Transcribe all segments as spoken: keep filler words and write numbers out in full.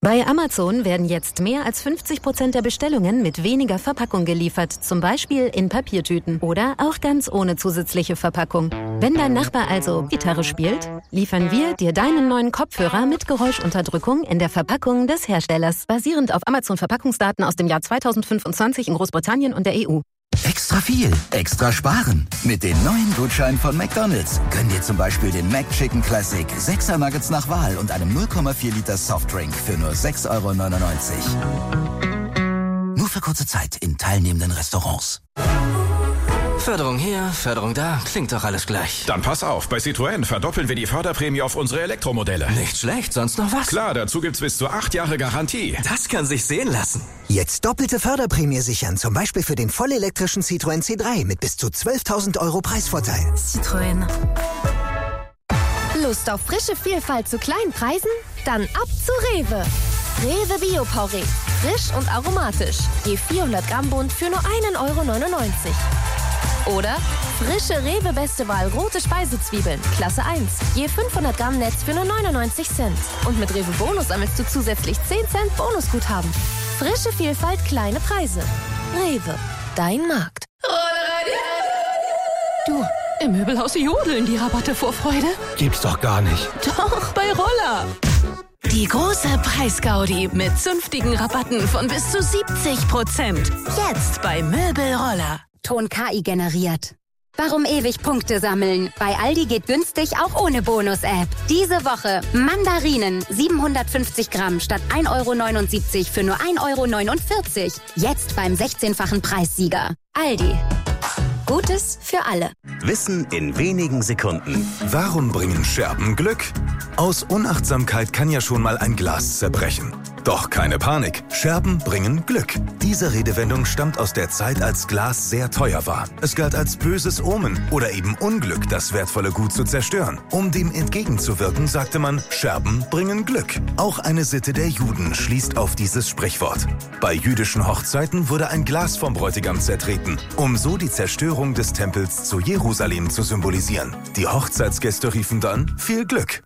Bei Amazon werden jetzt mehr als fünfzig Prozent der Bestellungen mit weniger Verpackung geliefert, zum Beispiel in Papiertüten oder auch ganz ohne zusätzliche Verpackung. Wenn dein Nachbar also Gitarre spielt, liefern wir dir deinen neuen Kopfhörer mit Geräuschunterdrückung in der Verpackung des Herstellers, basierend auf Amazon-Verpackungsdaten aus dem Jahr zweitausendfünfundzwanzig in Großbritannien und der E U. Extra viel, extra sparen. Mit den neuen Gutscheinen von McDonald's gönn dir zum Beispiel den McChicken Classic, sechser Nuggets nach Wahl und einem null Komma vier Liter Softdrink für nur sechs Euro neunundneunzig. Nur für kurze Zeit in teilnehmenden Restaurants. Förderung hier, Förderung da, klingt doch alles gleich. Dann pass auf, bei Citroën verdoppeln wir die Förderprämie auf unsere Elektromodelle. Nicht schlecht, sonst noch was? Klar, dazu gibt's bis zu acht Jahre Garantie. Das kann sich sehen lassen. Jetzt doppelte Förderprämie sichern, zum Beispiel für den vollelektrischen Citroën C drei mit bis zu zwölftausend Euro Preisvorteil. Citroën. Lust auf frische Vielfalt zu kleinen Preisen? Dann ab zu Rewe. Rewe Bio-Porree. Frisch und aromatisch. Je vierhundert Gramm Bund für nur einen Euro neunundneunzig. Oder frische Rewe Beste Wahl rote Speisezwiebeln, Klasse eins. Je fünfhundert Gramm Netz für nur neunundneunzig Cent. Und mit Rewe Bonus sammelst du zusätzlich zehn Cent Bonusguthaben. Frische Vielfalt, kleine Preise. Rewe, dein Markt. Du, im Möbelhaus jodeln die Rabatte vor Freude. Gibt's doch gar nicht. Doch, bei Roller. Die große Preisgaudi mit zünftigen Rabatten von bis zu siebzig Prozent. Jetzt bei Möbelroller. Ton K I generiert. Warum ewig Punkte sammeln? Bei Aldi geht günstig auch ohne Bonus-App. Diese Woche Mandarinen siebenhundertfünfzig Gramm statt ein Euro neunundsiebzig für nur ein Euro neunundvierzig. Jetzt beim sechzehnfachen Preissieger. Aldi. Gutes für alle. Wissen in wenigen Sekunden. Warum bringen Scherben Glück? Aus Unachtsamkeit kann ja schon mal ein Glas zerbrechen. Doch keine Panik, Scherben bringen Glück. Diese Redewendung stammt aus der Zeit, als Glas sehr teuer war. Es galt als böses Omen oder eben Unglück, das wertvolle Gut zu zerstören. Um dem entgegenzuwirken, sagte man, Scherben bringen Glück. Auch eine Sitte der Juden schließt auf dieses Sprichwort. Bei jüdischen Hochzeiten wurde ein Glas vom Bräutigam zertreten, um so die Zerstörung des Tempels zu Jerusalem zu symbolisieren. Die Hochzeitsgäste riefen dann viel Glück.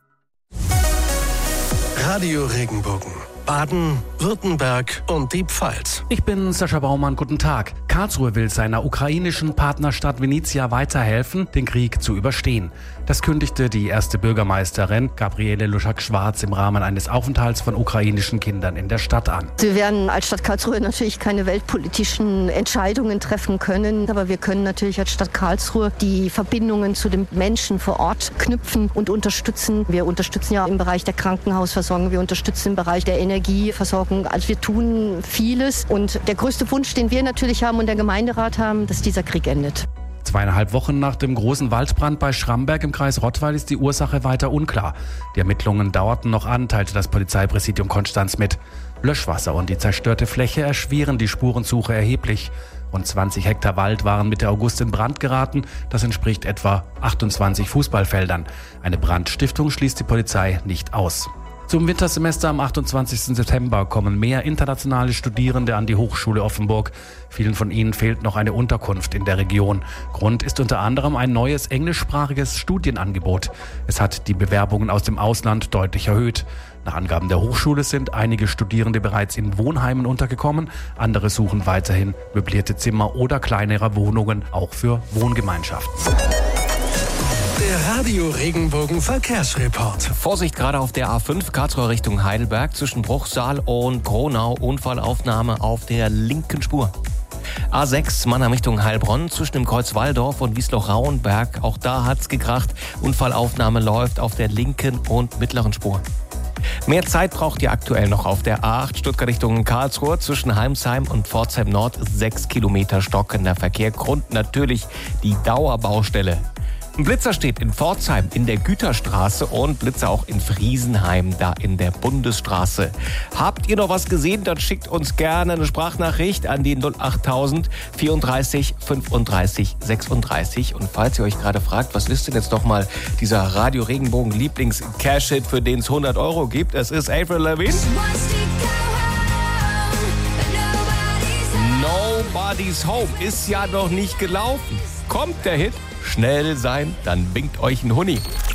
Radio Regenbogen. Baden, Württemberg und die Pfalz. Ich bin Sascha Baumann, guten Tag. Karlsruhe will seiner ukrainischen Partnerstadt Venezia weiterhelfen, den Krieg zu überstehen. Das kündigte die erste Bürgermeisterin Gabriele Luschak-Schwarz im Rahmen eines Aufenthalts von ukrainischen Kindern in der Stadt an. Wir werden als Stadt Karlsruhe natürlich keine weltpolitischen Entscheidungen treffen können, aber wir können natürlich als Stadt Karlsruhe die Verbindungen zu den Menschen vor Ort knüpfen und unterstützen. Wir unterstützen ja im Bereich der Krankenhausversorgung, wir unterstützen im Bereich der Energieversorgung. Also wir tun vieles und der größte Wunsch, den wir natürlich haben und der Gemeinderat haben, dass dieser Krieg endet. Zweieinhalb Wochen nach dem großen Waldbrand bei Schramberg im Kreis Rottweil ist die Ursache weiter unklar. Die Ermittlungen dauerten noch an, teilte das Polizeipräsidium Konstanz mit. Löschwasser und die zerstörte Fläche erschweren die Spurensuche erheblich. Rund zwanzig Hektar Wald waren Mitte August in Brand geraten. Das entspricht etwa achtundzwanzig Fußballfeldern. Eine Brandstiftung schließt die Polizei nicht aus. Zum Wintersemester am achtundzwanzigsten September kommen mehr internationale Studierende an die Hochschule Offenburg. Vielen von ihnen fehlt noch eine Unterkunft in der Region. Grund ist unter anderem ein neues englischsprachiges Studienangebot. Es hat die Bewerbungen aus dem Ausland deutlich erhöht. Nach Angaben der Hochschule sind einige Studierende bereits in Wohnheimen untergekommen. Andere suchen weiterhin möblierte Zimmer oder kleinere Wohnungen, auch für Wohngemeinschaften. Der Radio Regenbogen Verkehrsreport. Vorsicht gerade auf der A fünf Karlsruhe Richtung Heidelberg zwischen Bruchsal und Kronau. Unfallaufnahme auf der linken Spur. A sechs Mannheim Richtung Heilbronn zwischen dem Kreuz Walldorf und Wiesloch-Rauenberg. Auch da hat's gekracht. Unfallaufnahme läuft auf der linken und mittleren Spur. Mehr Zeit braucht ihr aktuell noch auf der A acht Stuttgart Richtung Karlsruhe zwischen Heimsheim und Pforzheim Nord. Sechs Kilometer stockender Verkehr. Grund natürlich die Dauerbaustelle. Ein Blitzer steht in Pforzheim in der Güterstraße und Blitzer auch in Friesenheim, da in der Bundesstraße. Habt ihr noch was gesehen? Dann schickt uns gerne eine Sprachnachricht an die null achttausend vierunddreißig fünfunddreißig sechsunddreißig. Und falls ihr euch gerade fragt, was ist denn jetzt doch mal dieser Radio Regenbogen Lieblings-Cash-Hit, für den es hundert Euro gibt? Es ist Avril Lavigne. Nobody's Home ist ja noch nicht gelaufen. Kommt der Hit? Schnell sein, dann winkt euch ein Huni.